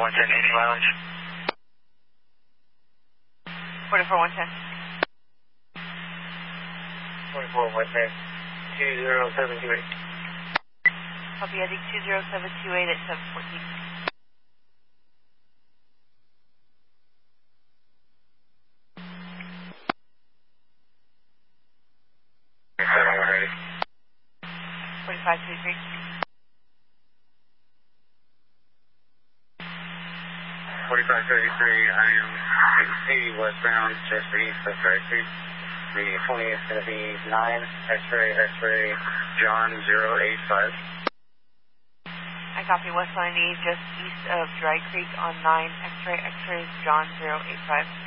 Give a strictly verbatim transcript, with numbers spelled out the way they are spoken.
one ten, any mileage? forty-four one ten. forty-four one ten, two zero seven two eight. Copy, heading two zero seven two eight at seven fourteen. forty-five thirty-three. forty-five thirty-three, I am eighty westbound, just east of Dragstreet. The twenty is going to be nine, X-ray, X-ray, John zero eight five. I copy West ninety, just east of Dry Creek on nine, X-ray, X-ray, John zero eight five.